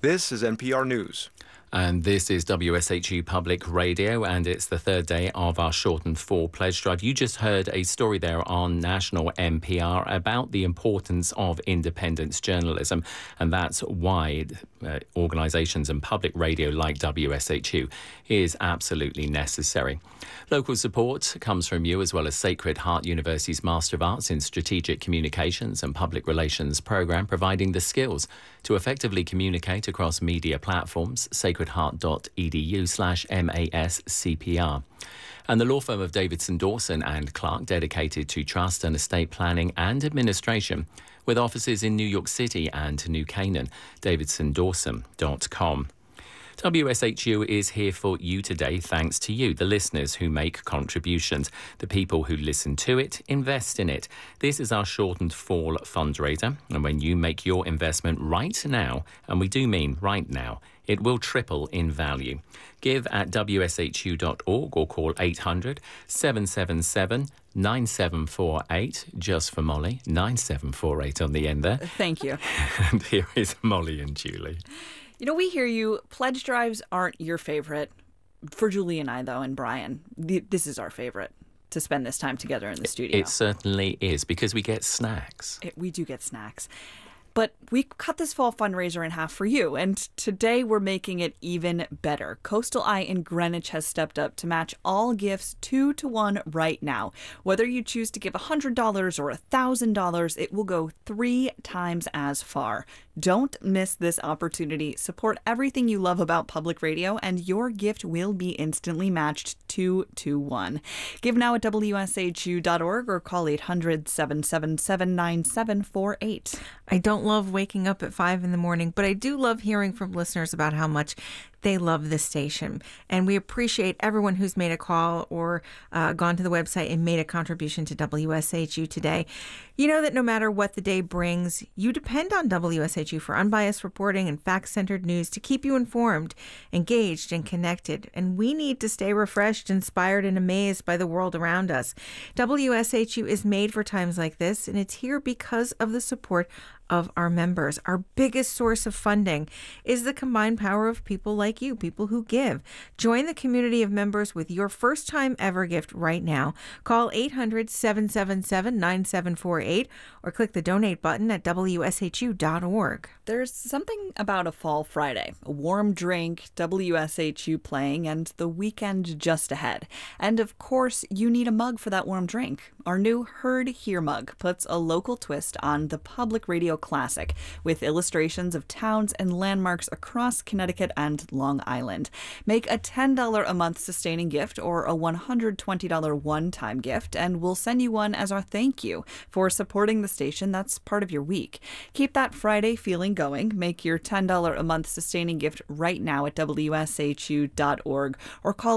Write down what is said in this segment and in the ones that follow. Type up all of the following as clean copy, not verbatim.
This is NPR News. And this is WSHU Public Radio, and it's the third day of our shortened fall pledge drive. You just heard a story there on National NPR about the importance of independence journalism, and that's why organisations and public radio like WSHU is absolutely necessary. Local support comes from you, as well as Sacred Heart University's Master of Arts in Strategic Communications and Public Relations programme, providing the skills to effectively communicate across media platforms. sacredheart.edu/MASCPR. And the law firm of Davidson Dawson and Clark, dedicated to trust and estate planning and administration, with offices in New York City and New Canaan. DavidsonDawson.com. WSHU is here for you today, thanks to you, the listeners who make contributions. The people who listen to it, invest in it. This is our shortened fall fundraiser, and when you make your investment right now, and we do mean right now, it will triple in value. Give at wshu.org or call 800-777-9748, just for Molly, 9748 on the end there. Thank you. And here is Molly and Julie. You know, we hear you. Pledge drives aren't your favorite. For Julie and I, though, and Brian, this is our favorite, to spend this time together in the studio. It certainly is, because we get snacks. We do get snacks. But we cut this fall fundraiser in half for you, and today we're making it even better. Coastal Eye in Greenwich has stepped up to match all gifts 2-to-1 right now. Whether you choose to give $100 or $1,000, it will go 3 times as far. Don't miss this opportunity. Support everything you love about public radio, and your gift will be instantly matched 2-to-1. Give now at WSHU.org or call 800-777-9748. I don't love waking up at 5 in the morning, but I do love hearing from listeners about how much they love this station. And we appreciate everyone who's made a call or gone to the website and made a contribution to WSHU today. You know that no matter what the day brings, you depend on WSHU for unbiased reporting and fact-centered news to keep you informed, engaged, and connected. And we need to stay refreshed, inspired, and amazed by the world around us. WSHU is made for times like this, and it's here because of the support of our members. Our biggest source of funding is the combined power of people like you, people who give. Join the community of members with your first time ever gift right now. Call 800-777-9748 or click the donate button at WSHU.org. There's something about a fall Friday, a warm drink, WSHU playing, and the weekend just ahead. And of course, you need a mug for that warm drink. Our new Heard Here mug puts a local twist on the public radio classic with illustrations of towns and landmarks across Connecticut and Long Island. Make a $10 a month sustaining gift or a $120 one-time gift, and we'll send you one as our thank you for supporting the station that's part of your week. Keep that Friday feeling going. Make your $10 a month sustaining gift right now at WSHU.org or call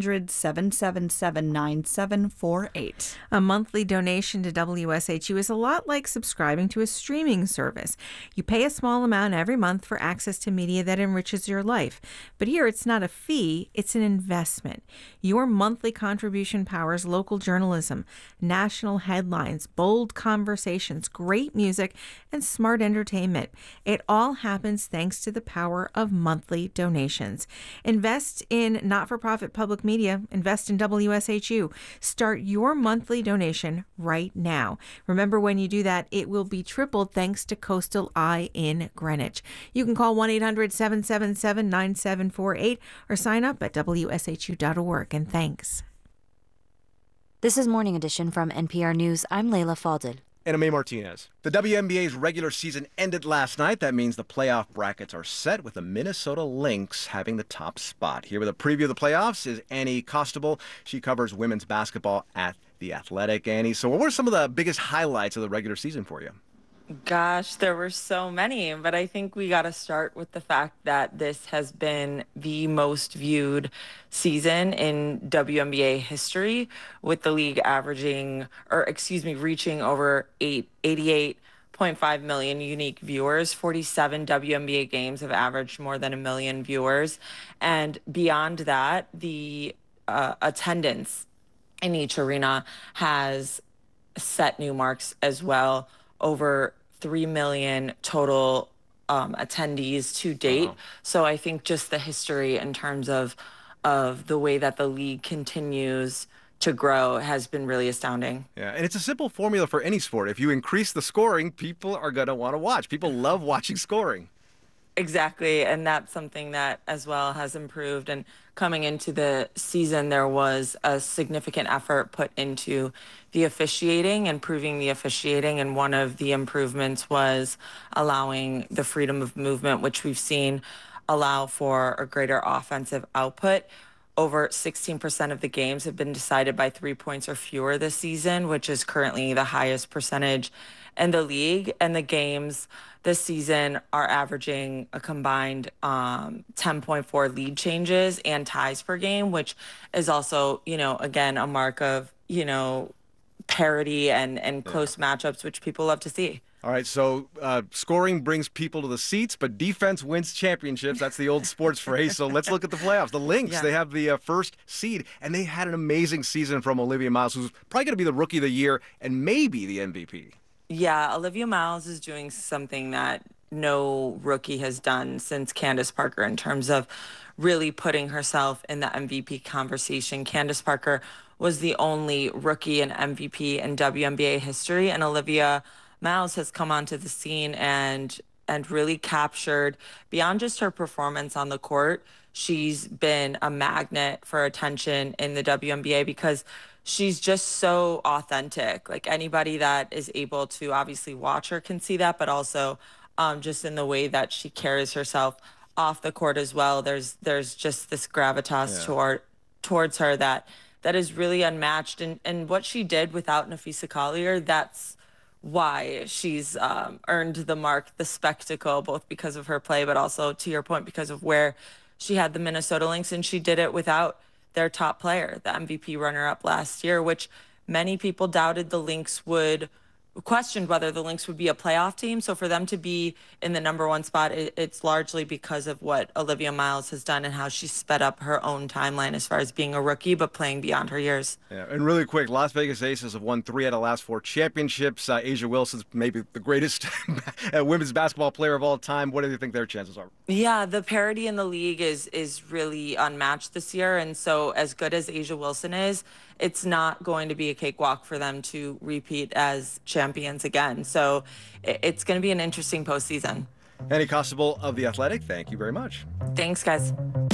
800-777-9748. A monthly donation to WSHU is a lot like subscribing to a streaming service. You pay a small amount every month for access to media that enriches your life. But here it's not a fee, it's an investment. Your monthly contribution powers local journalism, national headlines, bold conversations, great music, and smart entertainment. It all happens thanks to the power of monthly donations. Invest in not-for-profit public media. Invest in WSHU. Start your monthly donation right now. Remember, when you do that, it will be tripled thanks to Coastal Eye in Greenwich. You can call 1-800-777-9748 or sign up at WSHU.org. And thanks. This is Morning Edition from NPR News. I'm Layla Faldil. And I'm A. Martinez. The WNBA's regular season ended last night. That means the playoff brackets are set, with the Minnesota Lynx having the top spot. Here with a preview of the playoffs is Annie Costabile. She covers women's basketball at The Athletic. Annie, so what were some of the biggest highlights of the regular season for you? Gosh, there were so many, but I think we got to start with the fact that this has been the most viewed season in WNBA history, with the league reaching over 88.5 million unique viewers. 47 WNBA games have averaged more than 1 million viewers. And beyond that, the attendance in each arena has set new marks as well. Over 3 million total attendees to date. So I think just the history in terms of the way that the league continues to grow has been really astounding. Yeah, and it's a simple formula for any sport. If you increase the scoring, people are going to want to watch. People love watching scoring. Exactly, and that's something that as well has improved. And coming into the season, there was a significant effort put into the officiating, improving the officiating, and one of the improvements was allowing the freedom of movement, which we've seen allow for a greater offensive output. Over 16% of the games have been decided by 3 points or fewer this season, which is currently the highest percentage in the league. And the games this season are averaging a combined 10.4 lead changes and ties per game, which is also, again, a mark of, parity and close matchups, which people love to see. All right, so scoring brings people to the seats, but defense wins championships. That's the old sports phrase. So let's look at the playoffs. The Lynx, they have the first seed, and they had an amazing season from Olivia Miles, who's probably going to be the Rookie of the Year and maybe the MVP. Yeah, Olivia Miles is doing something that no rookie has done since Candace Parker in terms of really putting herself in the MVP conversation. Candace Parker was the only rookie and MVP in WNBA history, and Olivia Miles has come onto the scene and really captured, beyond just her performance on the court, she's been a magnet for attention in the WNBA because she's just so authentic. Like anybody that is able to obviously watch her can see that, but also just in the way that she carries herself off the court as well. There's just this gravitas towards her that is really unmatched. And what she did without Nafisa Collier, that's why she's earned the mark, the spectacle, both because of her play, but also, to your point, because of where she had the Minnesota Lynx, and she did it without their top player, the MVP runner-up last year, which many people doubted the Lynx questioned whether the Lynx would be a playoff team. So for them to be in the number one spot, it's largely because of what Olivia Miles has done and how she sped up her own timeline as far as being a rookie, but playing beyond her years. Yeah, and really quick, Las Vegas Aces have won 3 out of the last 4 championships. A'ja Wilson's maybe the greatest women's basketball player of all time. What do you think their chances are? Yeah, the parity in the league is really unmatched this year. And so as good as A'ja Wilson is, it's not going to be a cakewalk for them to repeat as champions again. So it's going to be an interesting postseason. Annie Costabile of The Athletic, thank you very much. Thanks, guys.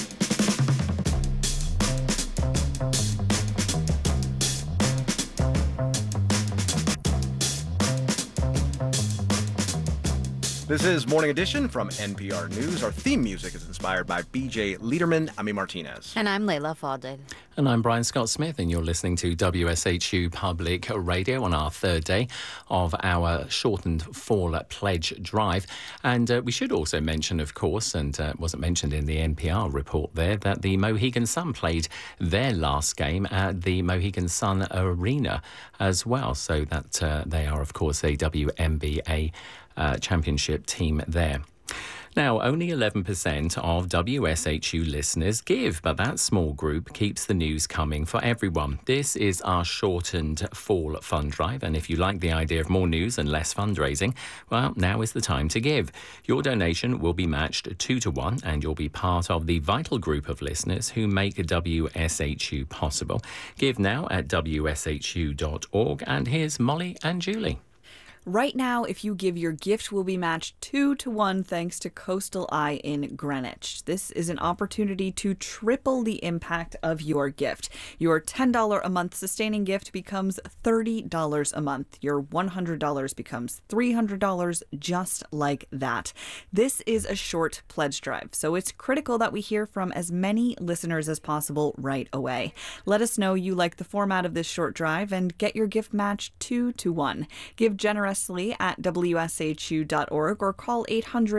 This is Morning Edition from NPR News. Our theme music is inspired by B.J. Liederman, Ami Martinez. And I'm Layla Fadel. And I'm Brian Scott Smith, and you're listening to WSHU Public Radio on our third day of our shortened fall pledge drive. And we should also mention, of course, and wasn't mentioned in the NPR report there, that the Mohegan Sun played their last game at the Mohegan Sun Arena as well. So that they are, of course, a WNBA championship team there. Now, only 11% of WSHU listeners give, but that small group keeps the news coming for everyone. This is our shortened fall fund drive, and if you like the idea of more news and less fundraising, well, now is the time to give. Your donation will be matched 2 to 1, and you'll be part of the vital group of listeners who make WSHU possible. Give now at WSHU.org, and here's Molly and Julie. Right now, if you give, your gift will be matched 2 to 1 thanks to Coastal Eye in Greenwich. This is an opportunity to triple the impact of your gift. Your $10 a month sustaining gift becomes $30 a month. Your $100 becomes $300, just like that. This is a short pledge drive, so it's critical that we hear from as many listeners as possible right away. Let us know you like the format of this short drive and get your gift matched 2 to 1. Give generously at WSHU.org or call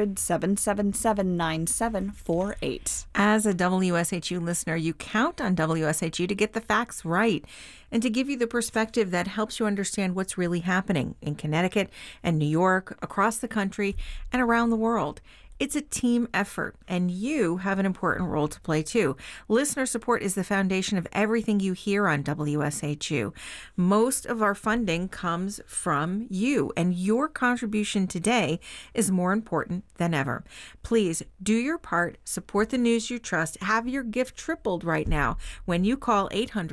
800-777-9748. As a WSHU listener, you count on WSHU to get the facts right and to give you the perspective that helps you understand what's really happening in Connecticut and New York, across the country, and around the world. It's a team effort, and you have an important role to play too. Listener support is the foundation of everything you hear on WSHU. Most of our funding comes from you, and your contribution today is more important than ever. Please do your part, support the news you trust, have your gift tripled right now when you call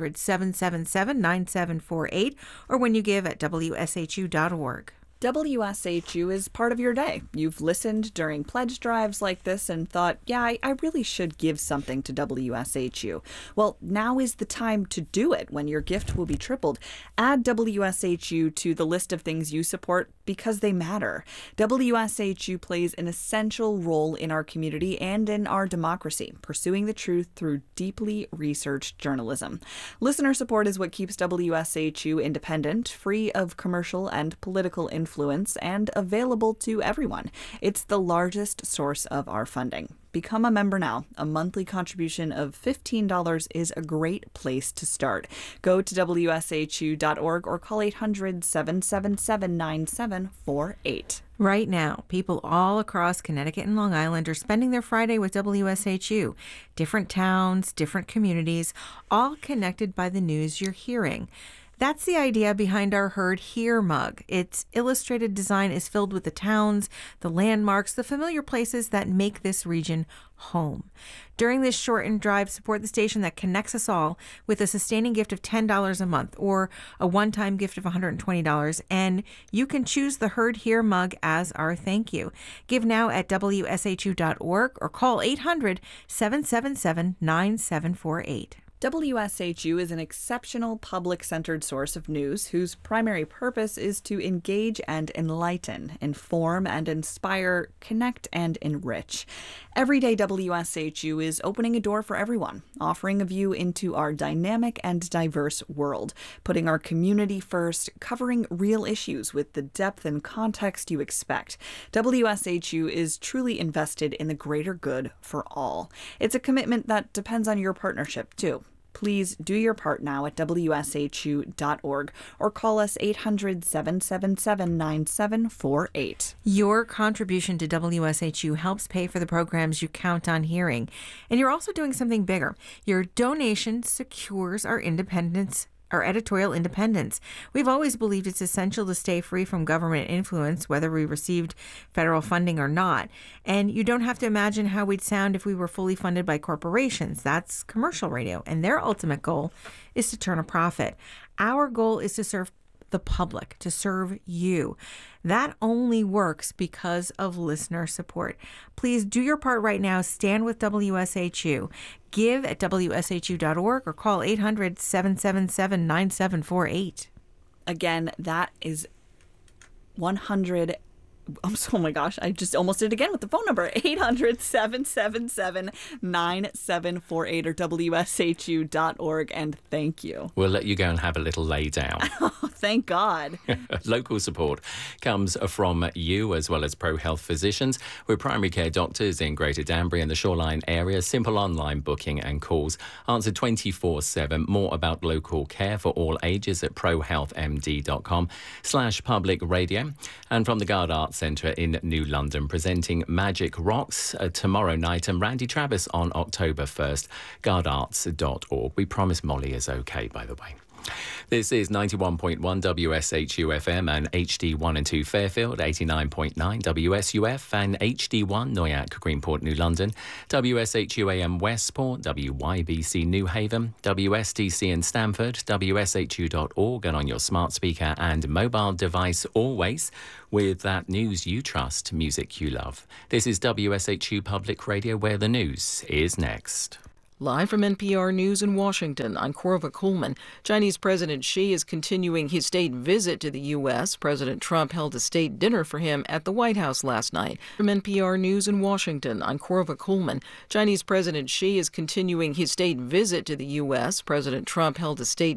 800-777-9748 or when you give at WSHU.org. WSHU is part of your day. You've listened during pledge drives like this and thought, yeah, I really should give something to WSHU. Well, now is the time to do it when your gift will be tripled. Add WSHU to the list of things you support because they matter. WSHU plays an essential role in our community and in our democracy, pursuing the truth through deeply researched journalism. Listener support is what keeps WSHU independent, free of commercial and political influence, and available to everyone. It's the largest source of our funding. Become a member now. A monthly contribution of $15 is a great place to start. Go to WSHU.org or call 800-777-9748. Right now, people all across Connecticut and Long Island are spending their Friday with WSHU. Different towns, different communities, all connected by the news you're hearing. That's the idea behind our Heard Here mug. Its illustrated design is filled with the towns, the landmarks, the familiar places that make this region home. During this shortened drive, support the station that connects us all with a sustaining gift of $10 a month or a one-time gift of $120, and you can choose the Heard Here mug as our thank you. Give now at WSHU.org or call 800-777-9748. WSHU is an exceptional public-centered source of news whose primary purpose is to engage and enlighten, inform and inspire, connect and enrich. Every day, WSHU is opening a door for everyone, offering a view into our dynamic and diverse world, putting our community first, covering real issues with the depth and context you expect. WSHU is truly invested in the greater good for all. It's a commitment that depends on your partnership, too. Please do your part now at WSHU.org or call us 800-777-9748. Your contribution to WSHU helps pay for the programs you count on hearing. And you're also doing something bigger. Your donation secures our independence, our editorial independence. We've always believed it's essential to stay free from government influence, whether we received federal funding or not. And you don't have to imagine how we'd sound if we were fully funded by corporations. That's commercial radio, and their ultimate goal is to turn a profit. Our goal is to serve the public, to serve you. That only works because of listener support. Please do your part right now. Stand with WSHU. Give at WSHU.org or call 800-777-9748. Again, that is 100. Oh my gosh, I just almost did it again with the phone number, 800-777-9748 or WSHU.org, and thank you. We'll let you go and have a little lay down. Oh, thank God. Local support comes from you as well as ProHealth physicians. We're primary care doctors in Greater Danbury and the Shoreline area. Simple online booking and calls. Answer 24/7. More about local care for all ages at prohealthmd.com/public radio. And from the Guard Arts Centre in New London, presenting Magic Rocks tomorrow night and Randy Travis on October 1st. guardarts.org. We promise Molly is okay, by the way. This is 91.1 WSHU FM and HD1 and 2 Fairfield, 89.9 WSUF and HD1 Noyak, Greenport, New London, WSHU AM Westport, WYBC New Haven, WSTC in Stamford, WSHU.org and on your smart speaker and mobile device always with that news you trust, music you love. This is WSHU Public Radio, where the news is next. Live from NPR News in Washington, I'm Corva Coleman. Chinese President Xi is continuing his state visit to the U.S. President Trump held a state dinner for him at the White House last night. From NPR News in Washington, I'm Corva Coleman. Chinese President Xi is continuing his state visit to the U.S. President Trump held a state